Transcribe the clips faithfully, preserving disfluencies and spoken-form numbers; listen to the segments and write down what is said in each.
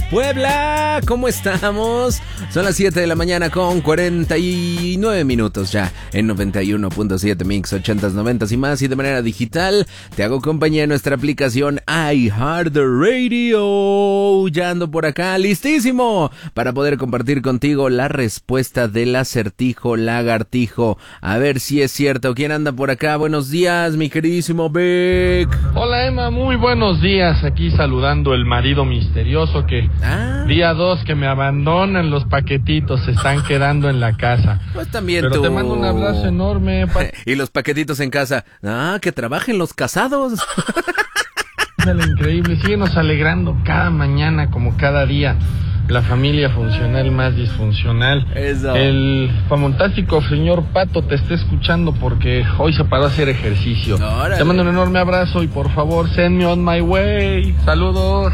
Puebla, ¿cómo estamos? Son las siete de la mañana con cuarenta y nueve minutos ya en noventa y uno punto siete Mix, ochentas, noventas y más, y de manera digital te hago compañía en nuestra aplicación iHeartRadio. Ya ando por acá, listísimo para poder compartir contigo la respuesta del acertijo lagartijo. A ver si es cierto. ¿Quién anda por acá? Buenos días, mi queridísimo Vic. Hola, Emma, muy buenos días. Aquí saludando el marido misterioso que ah. día dos que me abandonan los paquetitos, se están quedando en la casa. Pues también Pero tú. te mando un abrazo enorme. Pa- y los paquetitos en casa. Ah, que trabajen los casados. Es lo increíble, síguenos alegrando cada mañana como cada día. La familia funcional más disfuncional. Eso. El fantástico señor Pato te está escuchando porque hoy se paró a hacer ejercicio. Órale. Te mando un enorme abrazo y por favor, send me on my way. Saludos.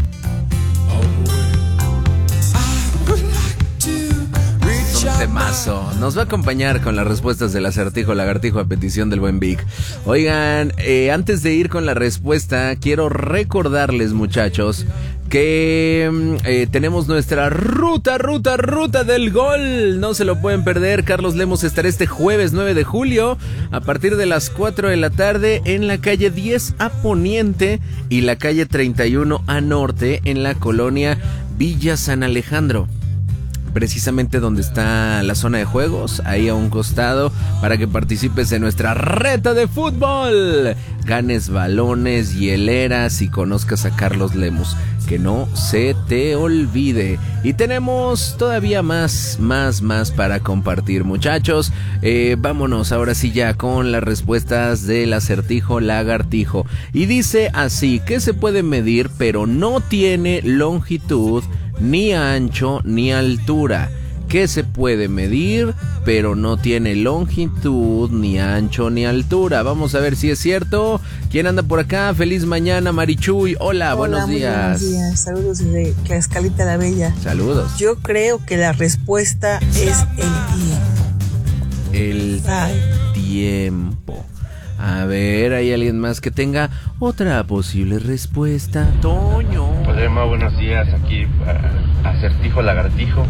Un temazo. Nos va a acompañar con las respuestas del acertijo lagartijo a petición del buen Vic. Oigan, eh, antes de ir con la respuesta, quiero recordarles, muchachos, que eh, tenemos nuestra ruta, ruta, ruta del gol. No se lo pueden perder. Carlos Lemos estará este jueves nueve de julio a partir de las cuatro de la tarde en la calle diez a Poniente y la calle treinta y uno a Norte en la colonia Villa San Alejandro. Precisamente donde está la zona de juegos, ahí a un costado, para que participes en nuestra reta de fútbol. Ganes balones, hieleras y conozcas a Carlos Lemos. Que no se te olvide. Y tenemos todavía más, más, más para compartir, muchachos. Eh, vámonos ahora sí ya con las respuestas del acertijo lagartijo. Y dice así: ¿qué se puede medir pero no tiene longitud, ni ancho, ni altura? ¿Qué se puede medir pero no tiene longitud, ni ancho, ni altura? Vamos a ver si es cierto. ¿Quién anda por acá? Feliz mañana, Marichuy. Hola, Hola, buenos muy días. Buenos días, saludos desde Tlaxcalita la Bella. Saludos. Yo creo que la respuesta es el tiempo. El Ay. tiempo. A ver, ¿hay alguien más que tenga otra posible respuesta? Toño. Pues Emma, buenos días, aquí uh, acertijo lagartijo.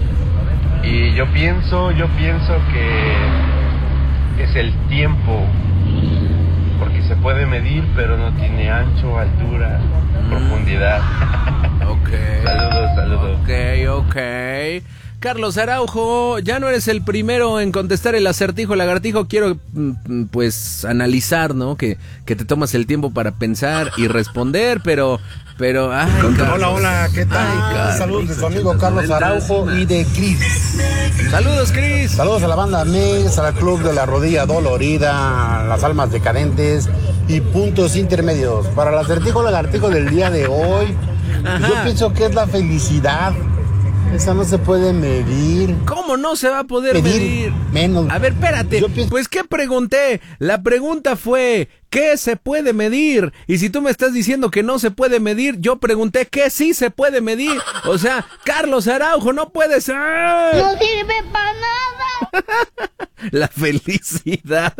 Y yo pienso, yo pienso que es el tiempo, porque se puede medir, pero no tiene ancho, altura, mm. profundidad. Ok. Saludos, saludos. Ok, ok. Carlos Araujo, ya no eres el primero en contestar el acertijo lagartijo. Quiero, pues, analizar, ¿no? Que, que te tomas el tiempo para pensar y responder, pero... Pero, ay, hola, hola, ¿qué tal? Ay, saludos de su amigo Carlos Araujo y de Cris. Saludos, Cris. Saludos a la banda Mix, al club de la rodilla dolorida, las almas decadentes y puntos intermedios. Para el acertijo lagartijo del día de hoy, pues yo pienso que es la felicidad. Esa no se puede medir. ¿Cómo no se va a poder medir? medir? Menos. A ver, espérate. Pienso... Pues, ¿qué pregunté? La pregunta fue, ¿qué se puede medir? Y si tú me estás diciendo que no se puede medir, yo pregunté, ¿qué sí se puede medir? O sea, Carlos Araujo, no puede ser. No sirve para nada. La felicidad.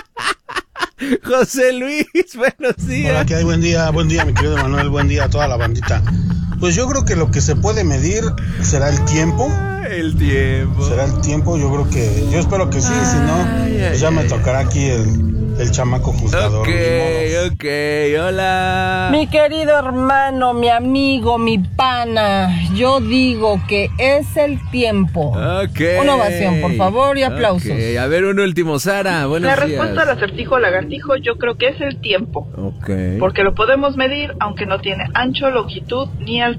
José Luis, buenos días. Hola, ¿qué hay? Buen día, buen día, mi querido Manuel, buen día a toda la bandita. Pues yo creo que lo que se puede medir será el tiempo. El tiempo. Será el tiempo, yo creo que, yo espero que sí, ay, si no, pues ya ay, me tocará aquí el, el chamaco juzgador. Ok, ok, hola. Mi querido hermano, mi amigo, mi pana, yo digo que es el tiempo. Ok. Una ovación, por favor, y aplausos. Okay. A ver, un último, Sara, buenos La días. respuesta al acertijo lagartijo yo creo que es el tiempo. Ok. Porque lo podemos medir aunque no tiene ancho, longitud ni altura.